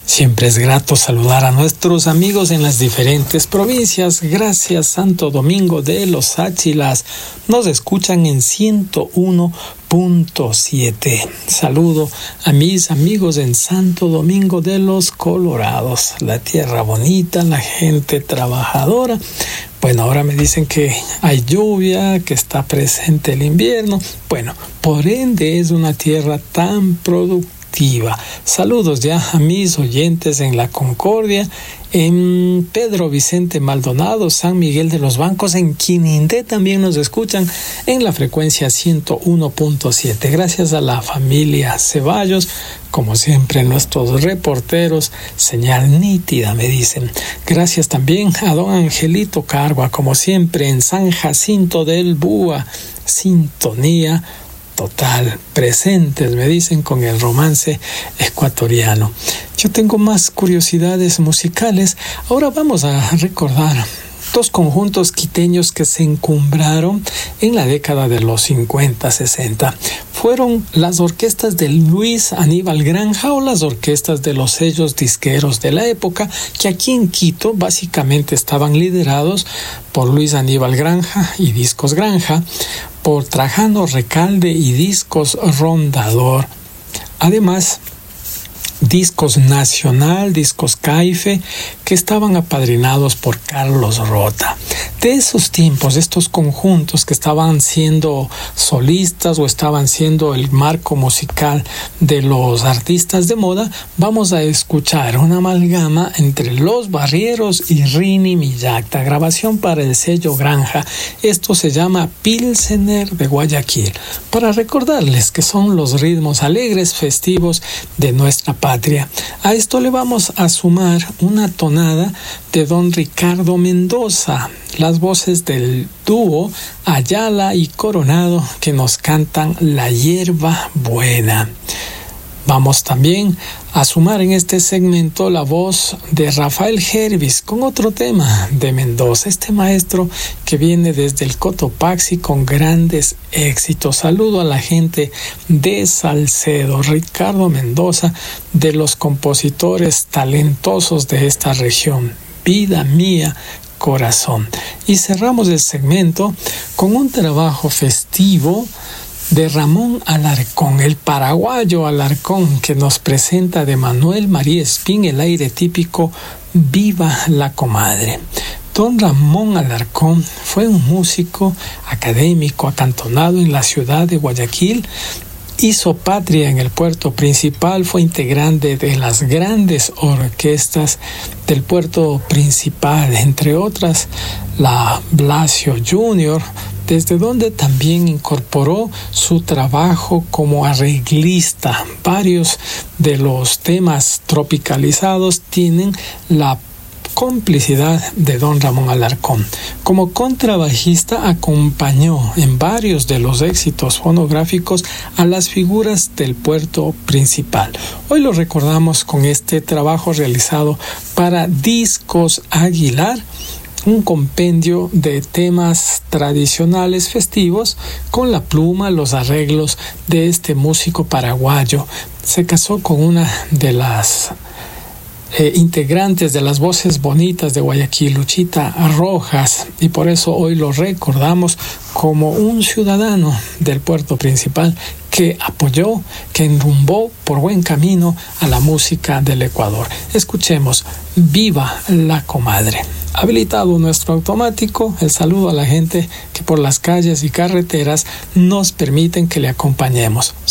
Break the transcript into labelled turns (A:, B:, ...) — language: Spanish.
A: Siempre es grato saludar a nuestros amigos en las diferentes provincias. Gracias, Santo Domingo de los Áchilas. Nos escuchan en 101.7. Saludo a mis amigos en Santo Domingo de los Colorados. La tierra bonita, la gente trabajadora. Bueno, ahora me dicen que hay lluvia, que está presente el invierno. Bueno, por ende es una tierra tan productiva. Saludos ya a mis oyentes en La Concordia, en Pedro Vicente Maldonado, San Miguel de los Bancos, en Quinindé también nos escuchan en la frecuencia 101.7. Gracias a la familia Ceballos, como siempre nuestros reporteros, señal nítida me dicen. Gracias también a don Angelito Cargua, como siempre en San Jacinto del Búa, sintonía total, presentes, me dicen, con el romance ecuatoriano. Yo tengo más curiosidades musicales. Ahora vamos a recordar dos conjuntos quiteños que se encumbraron en la década de los 50-60. Fueron las orquestas de Luis Aníbal Granja o las orquestas de los sellos disqueros de la época, que aquí en Quito básicamente estaban liderados por Luis Aníbal Granja y Discos Granja, por Trajano Recalde y Discos Rondador. Además, Discos Nacional, Discos Caife, que estaban apadrinados por Carlos Rota. De esos tiempos, estos conjuntos que estaban siendo solistas o estaban siendo el marco musical de los artistas de moda, vamos a escuchar una amalgama entre Los Barrieros y Rini Millacta, grabación para el sello Granja. Esto se llama Pilsener de Guayaquil, para recordarles que son los ritmos alegres, festivos de nuestra patria. A esto le vamos a sumar una tonada de don Ricardo Mendoza, las voces del dúo Ayala y Coronado, que nos cantan La Hierba Buena. Vamos también a sumar en este segmento la voz de Rafael Hervis con otro tema de Mendoza, este maestro que viene desde el Cotopaxi con grandes éxitos. Saludo a la gente de Salcedo, Ricardo Mendoza, de los compositores talentosos de esta región. Vida mía, corazón. Y cerramos el segmento con un trabajo festivo de Ramón Alarcón, el paraguayo Alarcón, que nos presenta de Manuel María Espín el aire típico Viva la Comadre. Don Ramón Alarcón fue un músico académico acantonado en la ciudad de Guayaquil. Hizo patria en el puerto principal, fue integrante de las grandes orquestas del puerto principal, entre otras la Blasio Junior, desde donde también incorporó su trabajo como arreglista. Varios de los temas tropicalizados tienen la complicidad de don Ramón Alarcón. Como contrabajista acompañó en varios de los éxitos fonográficos a las figuras del puerto principal. Hoy lo recordamos con este trabajo realizado para Discos Aguilar, un compendio de temas tradicionales festivos con la pluma, los arreglos de este músico paraguayo. Se casó con una de las integrantes de las voces bonitas de Guayaquil, Luchita Rojas, y por eso hoy lo recordamos como un ciudadano del puerto principal que apoyó, que enrumbó por buen camino a la música del Ecuador. Escuchemos Viva la Comadre. Habilitado nuestro automático, el saludo a la gente que por las calles y carreteras nos permiten que le acompañemos.